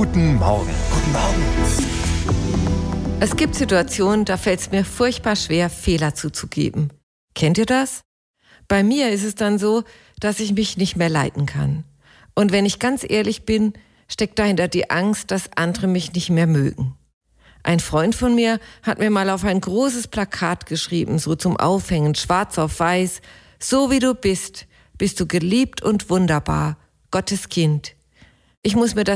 Guten Morgen. Guten Morgen. Es gibt Situationen, da fällt es mir furchtbar schwer, Fehler zuzugeben. Kennt ihr das? Bei mir ist es dann so, dass ich mich nicht mehr leiten kann. Und wenn ich ganz ehrlich bin, steckt dahinter die Angst, dass andere mich nicht mehr mögen. Ein Freund von mir hat mir mal auf ein großes Plakat geschrieben, so zum Aufhängen, schwarz auf weiß: So wie du bist du geliebt und wunderbar, Gottes Kind. Ich muss mir das